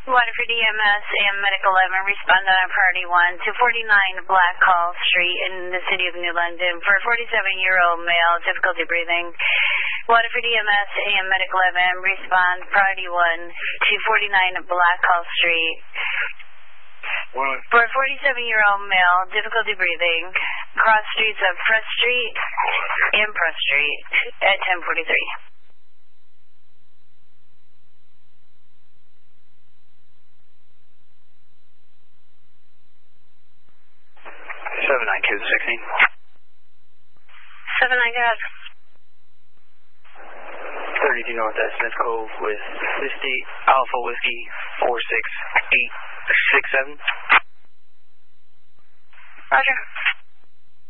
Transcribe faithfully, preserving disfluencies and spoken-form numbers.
Waterford E M S and Medic eleven respond on priority one to forty-nine Black Hall Street in the city of New London for a forty-seven-year-old male, difficulty breathing. Waterford E M S and Medic eleven respond priority one to forty-nine Black Hall Street for a forty-seven-year-old male, difficulty breathing, cross streets of Press Street and Press Street at ten forty-three. seven nine two sixteen. seven nine, go ahead. thirty-two North at Smith Cove with fifty Alpha Whiskey four six eight six seven. Roger.